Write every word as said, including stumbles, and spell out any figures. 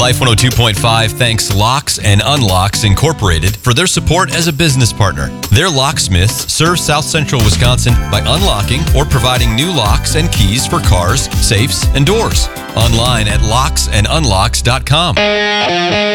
Life one oh two point five thanks Locks and Unlocks Incorporated for their support as a business partner. Their locksmiths serve South Central Wisconsin by unlocking or providing new locks and keys for cars, safes, and doors. Online at locks and unlocks dot com.